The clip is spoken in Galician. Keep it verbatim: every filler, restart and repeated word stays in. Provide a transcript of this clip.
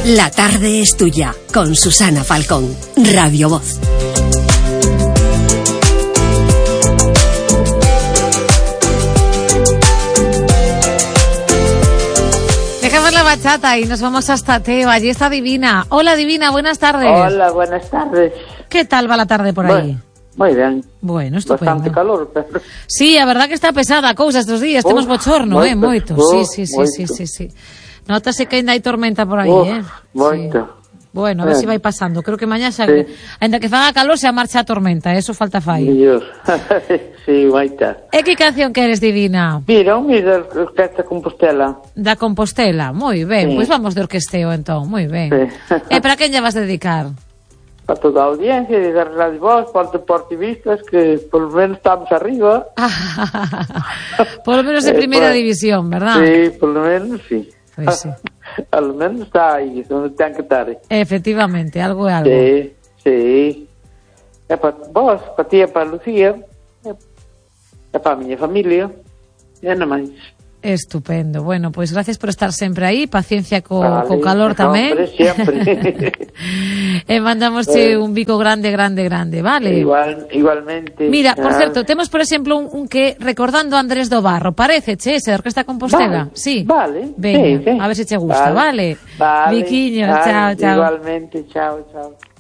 La tarde es tuya, con Susana Falcón, Radio Voz. Dejamos la bachata y nos vamos hasta Teo. Allí está Divina. Hola, Divina, buenas tardes. Hola, buenas tardes. ¿Qué tal va la tarde por ahí? Muy bien. Bueno, estupendo. Bastante calor, pero... Sí, a verdad que está pesada a cousa estes días. Uf, Temos bochorno, moito, eh, moito. uf, Sí, sí, sí, moito. sí, sí, sí. Notase que ainda hai tormenta por aí, Uf, eh. moito. Sí. Bueno, a ver Ben. se si vai pasando. Creo que mañá xa, Sí. ainda que faga calor, xa marcha a tormenta, eso falta fai. Dios. Sí, moita. E que canción queres, Divina? Mira, un mío de Orquesta Compostela. Da Compostela, moi ben. Sí. Pois vamos de orquesteo entón, moi ben. Sí. E para quen lle vas dedicar? A toda a audiencia de Radio Voz, para os deportivistas, que por lo menos estamos arriba. Por lo menos en Eh, primeira pues, división, ¿verdad? Sí, por lo menos sí. Pois sí. A lo menos está aí, onde ten que estar. Efectivamente, algo é algo. Sí, sí. É para vos, para ti e para Lucía, é para a miña familia, e nada máis. Estupendo. Bueno, pois gracias por estar sempre aí, paciencia co, Vale, co calor tamén. Hombre, sempre. E mandamosche un bico grande, grande, grande, vale? Igual, igualmente. Mira, por Ah, certo, temos por exemplo un, un que recordando a Andrés do Barro, parece, che, ese da Orquesta Compostela? Vale, Sí. vale, Veña, sí, sí. a ver se che gusta, vale? Vale, Biquiños, vale, chao, chao. Igualmente, chao, chao.